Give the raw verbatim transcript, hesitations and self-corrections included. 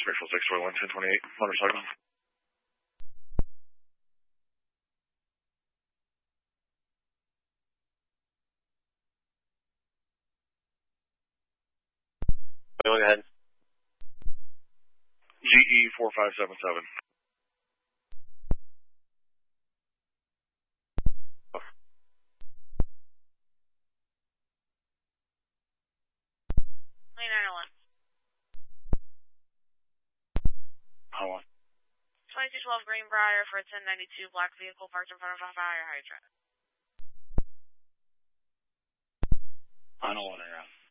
Springfield six twenty-one, ten twenty-eight, motorcycle. Go ahead. G E four five seven seven. twenty-nine oh one. How on? twenty-two twelve Greenbrier for a ten ninety-two black vehicle parked in front of a fire hydrant. I don't want to know.